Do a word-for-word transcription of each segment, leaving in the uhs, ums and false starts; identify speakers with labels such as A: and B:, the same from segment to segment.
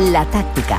A: La tàctica.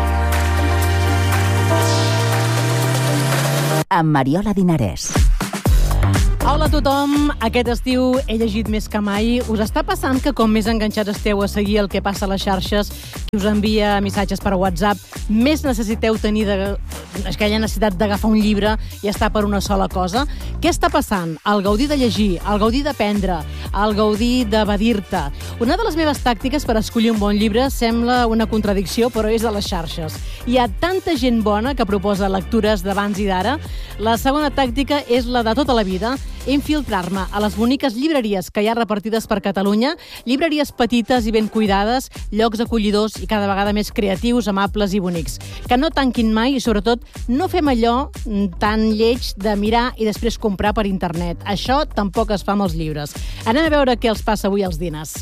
A: Amb Mariola Dinarès.
B: Hola a tothom, aquest estiu he llegit més que mai. Us està passant que com més enganxats esteu a seguir el que passa a les xarxes, qui us envia missatges per WhatsApp, més necessiteu tenir de... aquella necessitat d'agafar un llibre i estar per una sola cosa? Què està passant? El gaudir de llegir, el gaudir d'aprendre, el gaudir d'evadir-te. Una de les meves tàctiques per escollir un bon llibre sembla una contradicció, però és a les xarxes. Hi ha tanta gent bona que proposa lectures d'abans i d'ara. La segona tàctica és la de tota la vida, infiltrar-me a les boniques llibreries que hi ha repartides per Catalunya, llibreries petites i ben cuidades, llocs acollidors i cada vegada més creatius, amables i bonics. Que no tanquin mai i, sobretot, no fem allò tan lleig de mirar i després comprar per internet. Això tampoc es fa amb els llibres. Anem a veure què els passa avui als diners.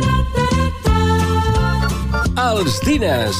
C: Els diners.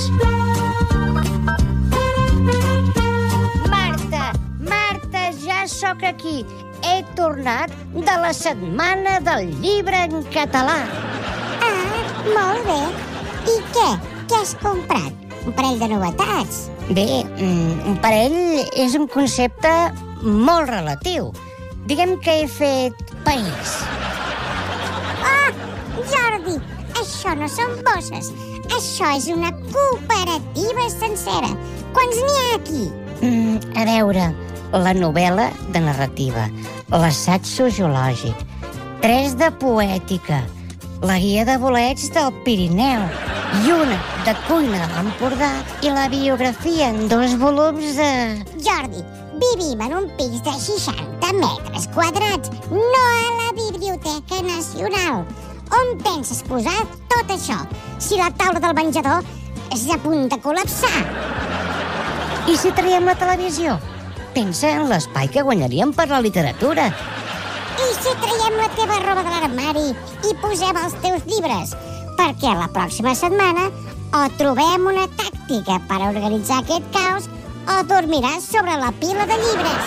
D: Marta, Marta, ja sóc aquí. He tornat de la setmana del llibre en català.
E: Ah, molt bé. I què? Què has comprat? Un parell de novetats?
D: Bé, un parell és un concepte molt relatiu. Diguem que he fet país.
E: Ah, Jordi, això no són bosses. Això és una cooperativa sencera. Quants n'hi ha aquí?
D: Mm, a veure, la novel·la de narrativa, l'assaig sociològic, tres de poètica, la guia de bolets del Pirineu i una de cuina de l'Empordà i la biografia en dos volums de...
E: Jordi, vivim en un pis de seixanta metres quadrats, no a la Biblioteca Nacional. On penses posar tot això, si la taula del menjador és a punt de col·lapsar?
D: I si traiem la televisió? Pensa en l'espai que guanyaríem per la literatura.
E: I si traiem la teva roba de l'armari i posem els teus llibres? Perquè la pròxima setmana o trobem una tàctica per organitzar aquest caos o dormiràs sobre la pila de llibres.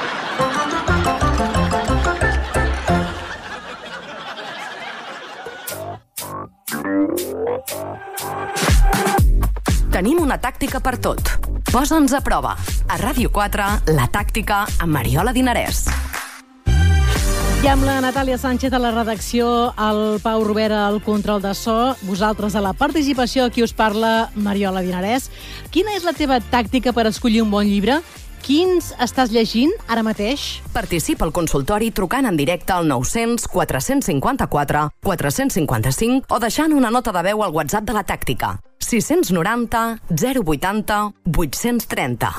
A: Tenim una tàctica per tot. Posa'ns a prova. A Ràdio quatre, La tàctica amb Mariola Dinarès.
B: I amb la Natàlia Sánchez a la redacció, el Pau Rovera al control de so, vosaltres a la participació, aquí us parla Mariola Dinarès. Quina és la teva tàctica per escollir un bon llibre? Quins estàs llegint ara mateix?
A: Participa al consultori trucant en directe al nou cents quatre cents cinquanta-quatre quatre cents cinquanta-cinc o deixant una nota de veu al WhatsApp de la tàctica. sis cents noranta zero vuitanta vuit-cents trenta.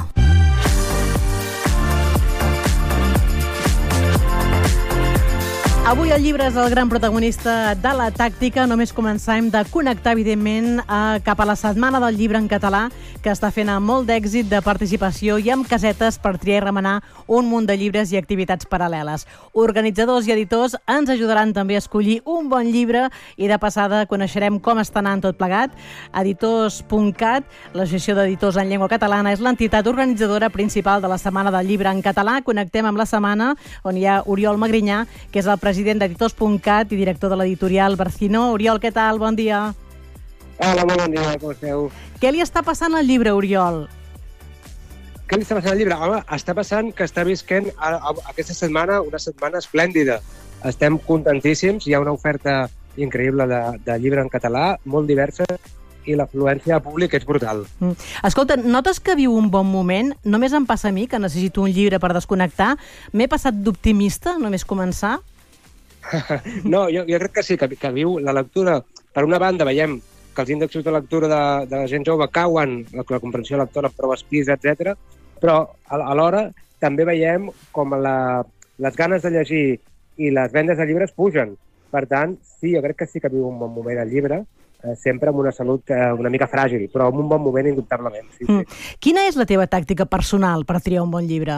B: Avui el llibre és el gran protagonista de la tàctica. Només començar, hem de connectar, evidentment, a, cap a la Setmana del Llibre en Català, que està fent molt d'èxit de participació i amb casetes per triar i remenar un munt de llibres i activitats paral·leles. Organitzadors i editors ens ajudaran també a escollir un bon llibre i de passada coneixerem com està anant tot plegat. Editors punt cat, l'Associació d'Editors en Llengua Catalana, és l'entitat organitzadora principal de la Setmana del Llibre en Català. Connectem amb la setmana on hi ha Oriol Magrinyà, que és el president president d'Editors punt cat i director de l'editorial Barcino. Oriol, què tal? Bon dia.
F: Hola, molt bon dia, com esteu?
B: Què li està passant al llibre, Oriol?
F: Què li està passant al llibre? Home, està passant que està visquent a, a, aquesta setmana una setmana esplèndida. Estem contentíssims, hi ha una oferta increïble de, de llibre en català, molt diversa, i l'afluència pública és brutal.
B: Mm. Escolta, notes que viu un bon moment? Només em passa a mi, que necessito un llibre per desconnectar. M'he passat d'optimista, només començar?
F: No, jo, jo crec que sí, que, que viu la lectura. Per una banda, veiem que els índexs de lectura de, de la gent jove cauen, la, la comprensió lectora, proves PISA, etcètera, però alhora també veiem com la, les ganes de llegir i les vendes de llibres pugen. Per tant, sí, jo crec que sí que viu un bon moment el llibre, eh, sempre amb una salut eh, una mica fràgil, però amb un bon moment indubtablement. Sí,
B: mm.
F: sí.
B: Quina és la teva tàctica personal per triar un bon llibre?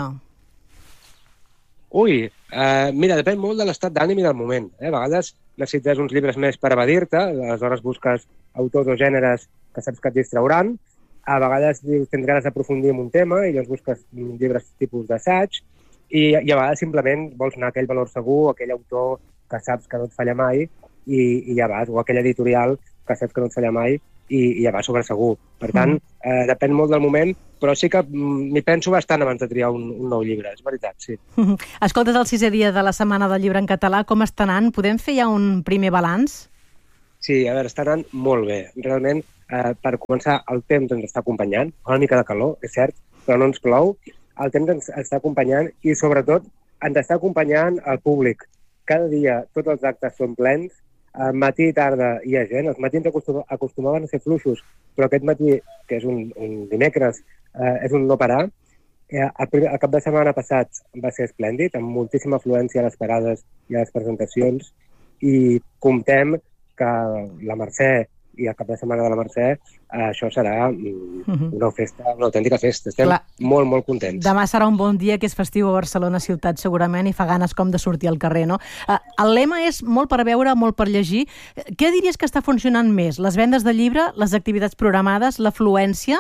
F: Ui, eh, mira, depèn molt de l'estat d'ànim i del moment. Eh? A vegades necessites uns llibres més per evadir-te, aleshores busques autors o gèneres que saps que et distrauran. A vegades dius, tens ganes d'aprofundir en un tema i llavors busques llibres tipus d'assaig i, i a vegades simplement vols anar a aquell valor segur, aquell autor que saps que no et falla mai i, i ja vas, o aquell editorial que saps que no et falla mai i, i ja va sobre segur. Per tant, eh, depèn molt del moment, però sí que m'hi penso bastant abans de triar un, un nou llibre, és veritat, sí.
B: Escoltes, el sisè dia de la Setmana del Llibre en Català, com està anant? Podem fer ja un primer balanç?
F: Sí, a veure, està anant molt bé. Realment, eh, per començar, el temps ens està acompanyant, una mica de calor, és cert, però no ens plou. El temps ens està acompanyant i, sobretot, ens està acompanyant el públic. Cada dia tots els actes són plens, eh, matí i tarda hi ha gent. Els matins acostum acostumaven a ser fluixos, però aquest matí, que és un, un dimecres, eh, és un no parar. Eh, el, el cap de setmana passat va ser esplèndid, amb moltíssima afluència a les parades i a les presentacions, i comptem que la Mercè i el cap de setmana de la Mercè, eh, això serà mm, una festa, una autèntica festa. Estem Clar. molt, molt contents.
B: Demà serà un bon dia, que és festiu a Barcelona ciutat, segurament, i fa ganes com de sortir al carrer, no? Eh, el lema és molt per veure, molt per llegir. Què diries que està funcionant més? Les vendes de llibre, les activitats programades, l'afluència?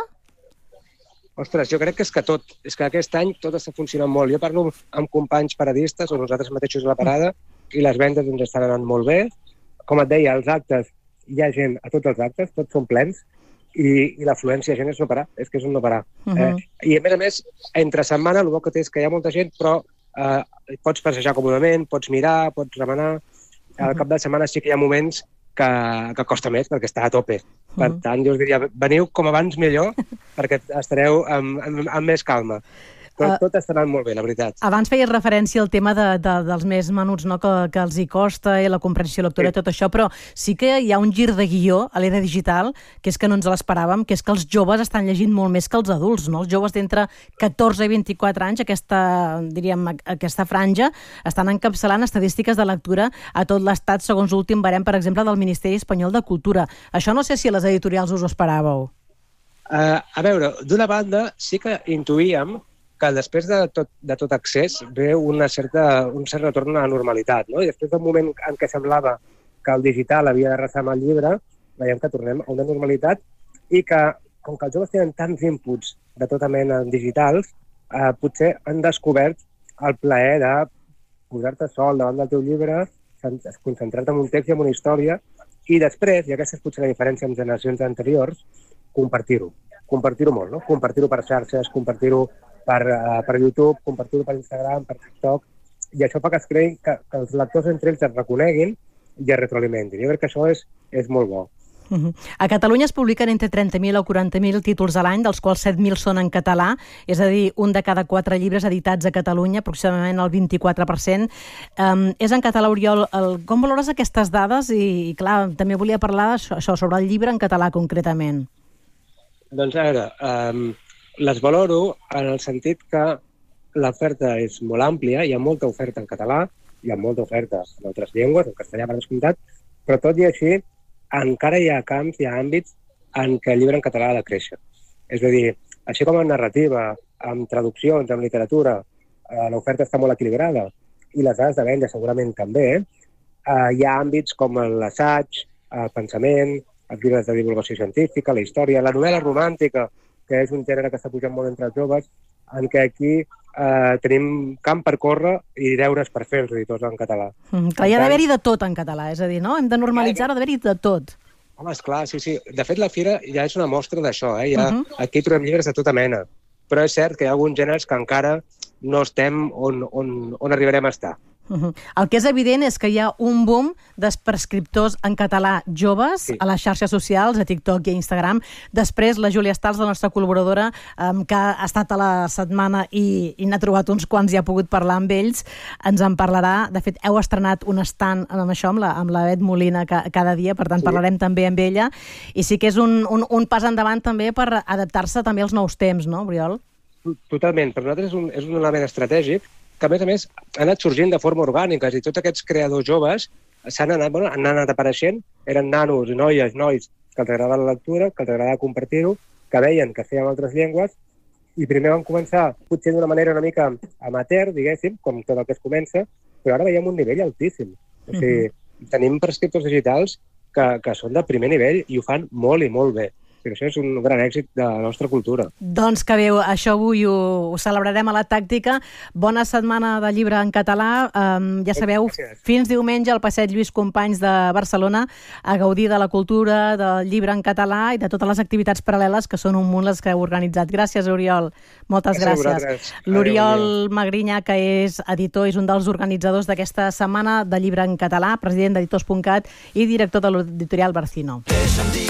F: Ostres, jo crec que és que tot. És que aquest any tot està funcionant molt. Jo parlo amb companys paradistes, o nosaltres mateixos a la parada, i les vendes ens estan anant molt bé. Com et deia, els actes, hi ha gent a tots els actes, tots són plens, i, i l'afluència de gent és no parar, és que és un no parar. Uh -huh. eh, I a més a més, entre setmana, el bo que té és que hi ha molta gent, però eh, pots passejar còmodament, pots mirar, pots remenar. Al cap de setmana sí que hi ha moments que, que costa més, perquè està a tope. Per tant, jo us diria, veniu com abans millor, perquè estareu amb, amb, amb més calma. Tot, tot està anant molt bé, la veritat.
B: Abans feies referència al tema de, de, dels més menuts, no? que, que els hi costa, i la comprensió lectora i sí. tot això, però sí que hi ha un gir de guió a l'era digital, que és que no ens l'esperàvem, que és que els joves estan llegint molt més que els adults, no? Els joves d'entre catorze i vint-i-quatre anys, aquesta, diríem, aquesta franja, estan encapçalant estadístiques de lectura a tot l'Estat, segons l'últim barem, per exemple, del Ministeri Espanyol de Cultura. Això no sé si a les editorials us ho esperàveu.
F: Uh, a veure, d'una banda, sí que intuïem que després de tot, de tot accés ve una certa, un cert retorn a la normalitat, no? I després d'un moment en què semblava que el digital havia d'arrasar amb el llibre, veiem que tornem a una normalitat i que, com que els joves tenen tants inputs de tota mena digitals, eh, potser han descobert el plaer de posar-te sol davant del teu llibre, concentrar-te en un text i en una història, i després, i aquesta és potser la diferència amb generacions anteriors, compartir-ho. Compartir-ho molt, no? Compartir-ho per xarxes, compartir-ho Per, uh, per YouTube, compartir-ho per Instagram, per TikTok, i això fa que es creï que, que els lectors entre ells es reconeguin i es retroalimentin. Jo crec que això és, és molt bo.
B: Uh-huh. A Catalunya es publiquen entre trenta mil o quaranta mil títols a l'any, dels quals set mil són en català, és a dir, un de cada quatre llibres editats a Catalunya, aproximadament el vint-i-quatre per cent. Um, és en català, Oriol. El, com valores aquestes dades? I, i clar, també volia parlar això, això sobre el llibre en català concretament.
F: Doncs a veure... Um... Les valoro en el sentit que l'oferta és molt àmplia, hi ha molta oferta en català, hi ha molta oferta en altres llengües, en castellà per descomptat, però tot i així encara hi ha camps, hi ha àmbits en què el llibre en català ha de créixer. És a dir, així com en narrativa, amb traduccions, amb literatura, eh, l'oferta està molt equilibrada i les dades de venda segurament també, eh, hi ha àmbits com l'assaig, el pensament, els llibres de divulgació científica, la història, la novel·la romàntica, que és un gènere que està pujant molt entre els joves, en què aquí eh, tenim camp per córrer i deures per fer els editors en català.
B: Mm, clar, hi ha d'haver-hi de tot en català, és a dir, no? Hem de normalitzar, ha d'haver-hi de tot.
F: Home, esclar, sí, sí. De fet, la fira ja és una mostra d'això, eh? Ja, uh -huh. Aquí trobem llibres de tota mena. Però és cert que hi ha alguns gèneres que encara no estem on, on, on arribarem a estar.
B: Uh-huh. El que és evident és que hi ha un boom d'escriptors en català joves sí. a les xarxes socials, a TikTok i a Instagram. Després, la Júlia Stals, la nostra col·laboradora, um, que ha estat a la setmana i, i n'ha trobat uns quants i ha pogut parlar amb ells, ens en parlarà. De fet, heu estrenat un stand amb això, amb la, amb la Bet Molina ca, cada dia, per tant, sí. parlarem també amb ella. I sí que és un, un, un pas endavant també per adaptar-se també als nous temps, no, Oriol?
F: Totalment. Per nosaltres és un, és un element estratègic que, a més a més, ha anat sorgint de forma orgànica, i tots aquests creadors joves s'han anat, bueno, han anat apareixent, eren nanos, noies, nois, que els agradava la lectura, que els agradava compartir-ho, que veien que feien altres llengües, i primer van començar, potser d'una manera una mica amateur, diguéssim, com tot el que es comença, però ara veiem un nivell altíssim. O sigui, mm-hmm. tenim prescriptors digitals que, que són de primer nivell i ho fan molt i molt bé. I això és un gran èxit de la nostra cultura.
B: Doncs que bé, això avui ho, ho celebrarem a la Tàctica. Bona setmana de llibre en català. Um, ja sabeu,
F: Gràcies.
B: fins diumenge al Passeig Lluís Companys de Barcelona a gaudir de la cultura, del llibre en català i de totes les activitats paral·leles que són un munt les que heu organitzat. Gràcies, Oriol. Moltes gràcies. gràcies. L'Oriol Magrinyà, que és editor, és un dels organitzadors d'aquesta setmana de llibre en català, president d'editors punt cat i director de l'editorial Barcino.